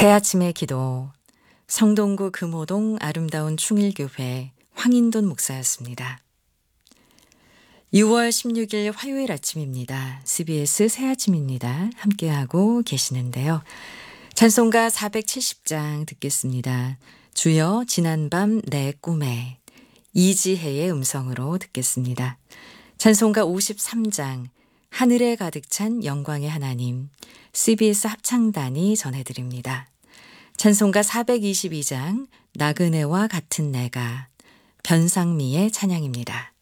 새아침의 기도 성동구 금호동 아름다운 충일교회 황인돈 목사였습니다. 6월 16일 화요일 아침입니다. CBS 새아침입니다. 함께하고 계시는데요. 찬송가 470장 듣겠습니다. 주여 지난밤 내 꿈에 이지혜의 음성으로 듣겠습니다. 찬송가 53장 하늘에 가득 찬 영광의 하나님 CBS 합창단이 전해드립니다. 찬송가 422장 나그네와 같은 내가 변상미의 찬양입니다.